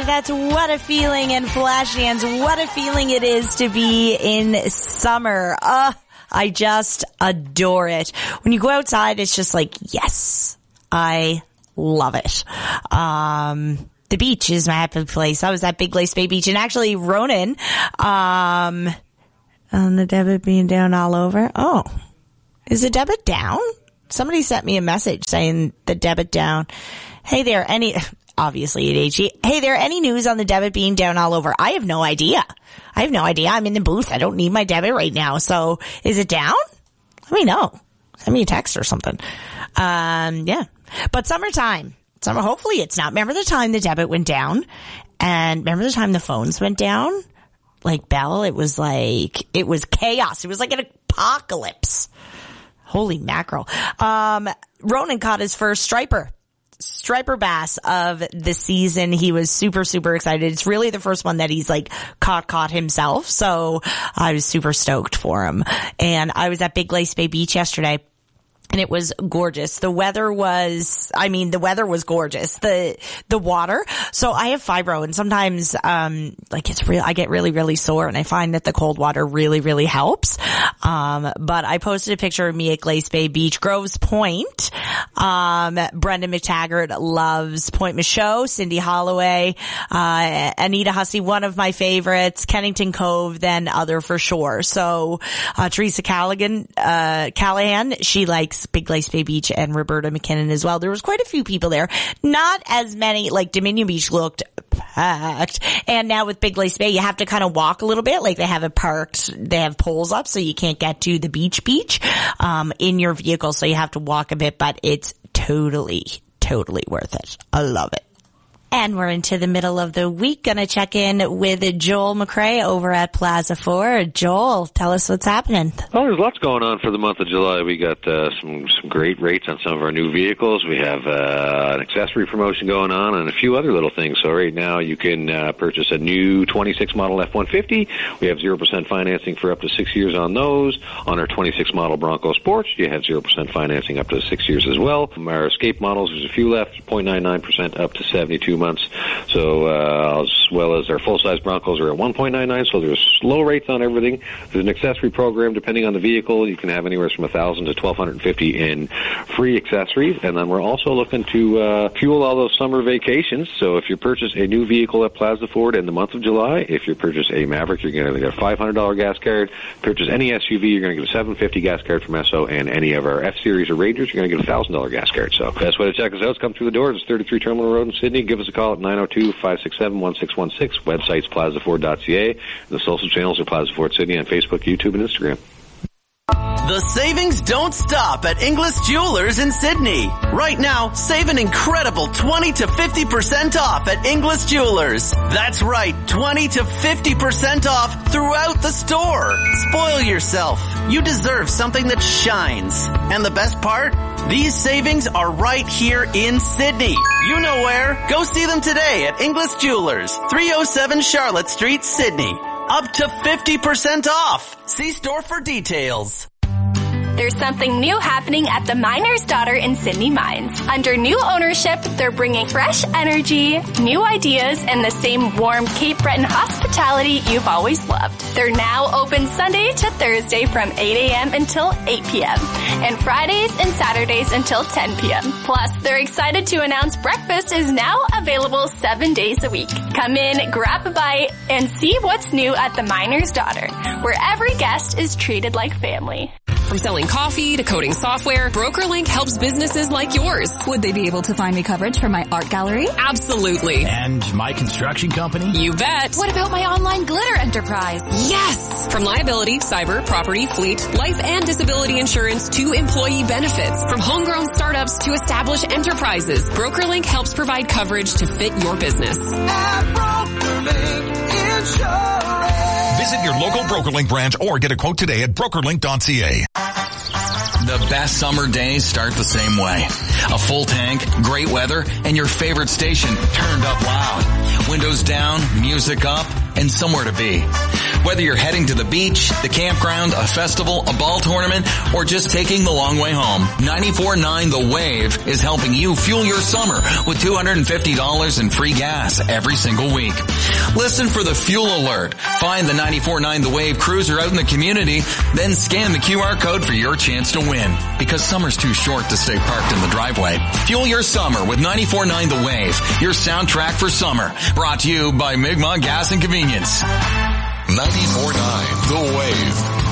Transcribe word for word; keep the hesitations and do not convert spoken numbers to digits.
That's What a Feeling, and Flashdance. What a feeling it is to be in summer. Uh, I just adore it. When you go outside, it's just like, yes, I love it. Um, the beach is my happy place. I was at Big Glace Bay Beach, and actually Ronan, um, on the debit being down all over. Oh, is the debit down? Somebody sent me a message saying the debit down. Hey there, any, obviously at A G. Hey there, any news on the debit being down all over? I have no idea. I have no idea. I'm in the booth. I don't need my debit right now. So is it down? Let me know. Send me a text or something. Um, yeah. But summertime. Summer, hopefully it's not. Remember the time the debit went down? And remember the time the phones went down? Like Bell, it was like, it was chaos. It was like an apocalypse. Holy mackerel. Um, Ronan caught his first striper. Striper bass of the season. He was super, super excited. It's really the first one that he's like caught, caught himself. So I was super stoked for him. And I was at Big Glace Bay Beach yesterday. And it was gorgeous. The weather was, I mean, the weather was gorgeous. The, the water. So I have fibro, and sometimes, um, like it's real, I get really, really sore, and I find that the cold water really, really helps. Um, but I posted a picture of me at Glace Bay Beach, Groves Point. Um, Brendan McTaggart loves Point Michaud, Cindy Holloway, uh, Anita Hussey, one of my favorites, Kennington Cove, then other for sure. So, uh, Teresa Callaghan, uh, Callahan, she likes Big Glace Bay Beach, and Roberta McKinnon as well. There was quite a few people there. Not as many, like Dominion Beach looked packed. And now with Big Glace Bay, you have to kind of walk a little bit. Like they have it parked, they have poles up so you can't get to the beach beach, um, in your vehicle. So you have to walk a bit, but it's totally, totally worth it. I love it. And we're into the middle of the week. Gonna check in with Joel McRae over at Plaza four. Joel, tell us what's happening. Well, there's lots going on for the month of July. We got uh, some some great rates on some of our new vehicles. We have uh, an accessory promotion going on and a few other little things. So right now you can uh, purchase a new twenty-six model F one fifty. We have zero percent financing for up to six years on those. On our twenty-six model Bronco Sports, you have zero percent financing up to six years as well. From our Escape models, there's a few left, zero point nine nine percent up to seventy-two months. So uh, as well as our full-size Broncos are at one point nine nine, so there's low rates on everything. There's an accessory program. Depending on the vehicle, you can have anywhere from one thousand dollars to twelve fifty dollars in free accessories. And then we're also looking to uh, fuel all those summer vacations. So if you purchase a new vehicle at Plaza Ford in the month of July, if you purchase a Maverick, you're going to get a five hundred dollars gas card. Purchase any S U V, you're going to get a seven hundred fifty dollars gas card from Esso, and any of our F-Series or Rangers, you're going to get a one thousand dollars gas card. So best way to check us out is come through the doors. It's thirty-three Terminal Road in Sydney. Give us a call at nine oh two, five six seven, one six one six. Website's plaza ford dot c a. The social channels are Plaza Ford Sydney on Facebook, YouTube, and Instagram. The savings don't stop at Inglis Jewelers in Sydney. Right now, save an incredible twenty to fifty percent off at Inglis Jewelers. That's right, twenty to fifty percent off throughout the store. Spoil yourself. You deserve something that shines. And the best part? These savings are right here in Sydney. You know where. Go see them today at Inglis Jewelers, three oh seven Charlotte Street, Sydney. Up to fifty percent off. See store for details. There's something new happening at the Miner's Daughter in Sydney Mines. Under new ownership, they're bringing fresh energy, new ideas, and the same warm Cape Breton hospitality you've always loved. They're now open Sunday to Thursday from eight a.m. until eight p.m. and Fridays and Saturdays until ten p.m. Plus, they're excited to announce breakfast is now available seven days a week. Come in, grab a bite, and see what's new at the Miner's Daughter, where every guest is treated like family. From selling coffee to coding software, BrokerLink helps businesses like yours. Would they be able to find me coverage for my art gallery? Absolutely. And my construction company? You bet. What about my online glitter enterprise? Yes! From liability, cyber, property, fleet, life and disability insurance to employee benefits. From homegrown startups to established enterprises, BrokerLink helps provide coverage to fit your business. At BrokerLink Insurance. Visit your local BrokerLink branch or get a quote today at broker link dot c a. The best summer days start the same way. A full tank, great weather, and your favorite station turned up loud. Windows down, music up, and somewhere to be. Whether you're heading to the beach, the campground, a festival, a ball tournament, or just taking the long way home, ninety-four point nine The Wave is helping you fuel your summer with two hundred fifty dollars in free gas every single week. Listen for the fuel alert. Find the ninety-four point nine The Wave cruiser out in the community, then scan the Q R code for your chance to win. Because summer's too short to stay parked in the driveway. Fuel your summer with ninety-four point nine The Wave, your soundtrack for summer. Brought to you by Mi'kmaq Gas and Convenience. ninety-four point nine The Wave.